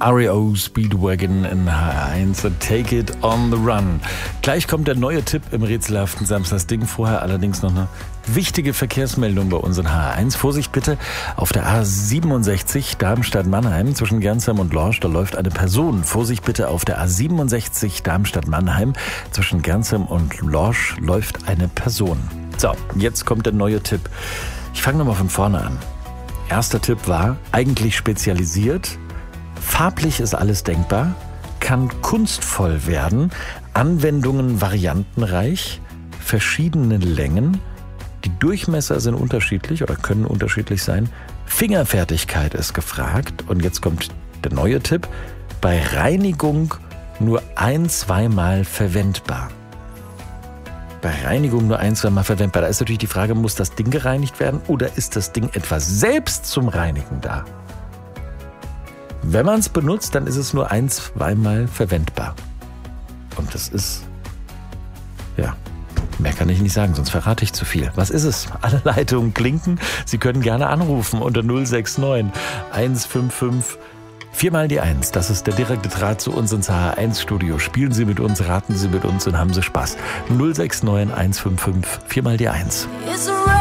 REO Speedwagon in H1 und Take It on the Run. Gleich kommt der neue Tipp im rätselhaften Samstagsding. Vorher allerdings noch eine wichtige Verkehrsmeldung bei uns in H1. Vorsicht bitte, auf der A67 Darmstadt-Mannheim zwischen Gernsheim und Lorsch, da läuft eine Person. Vorsicht bitte, auf der A67 Darmstadt-Mannheim zwischen Gernsheim und Lorsch läuft eine Person. So, jetzt kommt der neue Tipp. Ich fange nochmal von vorne an. Erster Tipp war, eigentlich spezialisiert, farblich ist alles denkbar, kann kunstvoll werden, Anwendungen variantenreich, verschiedene Längen, die Durchmesser sind unterschiedlich oder können unterschiedlich sein, Fingerfertigkeit ist gefragt und jetzt kommt der neue Tipp, bei Reinigung nur 1-2 Mal verwendbar. Bei Reinigung nur 1-2 Mal verwendbar. Da ist natürlich die Frage, muss das Ding gereinigt werden oder ist das Ding etwa selbst zum Reinigen da? Wenn man es benutzt, dann ist es nur 1-2 Mal verwendbar. Und das ist, ja, mehr kann ich nicht sagen, sonst verrate ich zu viel. Was ist es? Alle Leitungen klinken. Sie können gerne anrufen unter 069 155 4 mal die 1, das ist der direkte Draht zu uns ins H1-Studio. Spielen Sie mit uns, raten Sie mit uns und haben Sie Spaß. 069 155 4 mal die 1.